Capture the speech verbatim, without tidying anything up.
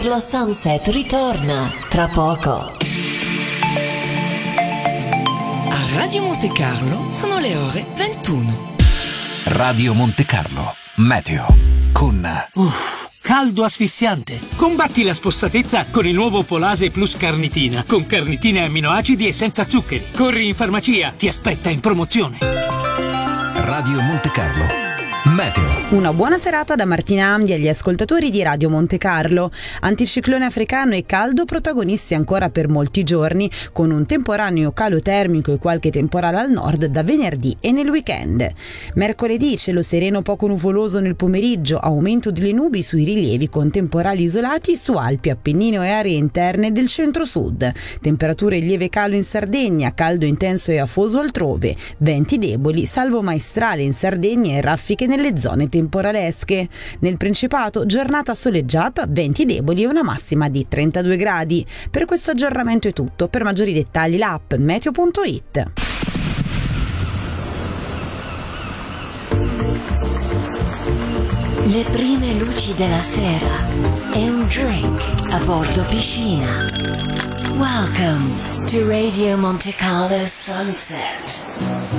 Lo Sunset ritorna tra poco. A Radio Monte Carlo sono le ore ventuno. Radio Monte Carlo, meteo, con... Uff, caldo asfissiante. Combatti la spossatezza con il nuovo Polase Plus Carnitina, con carnitina e amminoacidi e senza zuccheri. Corri in farmacia, ti aspetta in promozione. Radio Monte Carlo, meteo. Una buona serata da Martina Amdi agli ascoltatori di Radio Monte Carlo. Anticiclone africano e caldo protagonisti ancora per molti giorni, con un temporaneo calo termico e qualche temporale al nord da venerdì e nel weekend. Mercoledì cielo sereno poco nuvoloso nel pomeriggio, aumento delle nubi sui rilievi con temporali isolati su Alpi, Appennino e aree interne del centro-sud. Temperature in lieve calo in Sardegna, caldo intenso e afoso altrove, venti deboli, salvo maestrale in Sardegna e raffiche nelle zone temporalesche. Nel Principato giornata soleggiata, venti deboli e una massima di trentadue gradi. Per questo aggiornamento è tutto. Per maggiori dettagli l'app meteo punto it. Le prime luci della sera e un drink a bordo piscina. Welcome to Radio Monte Carlo Sunset.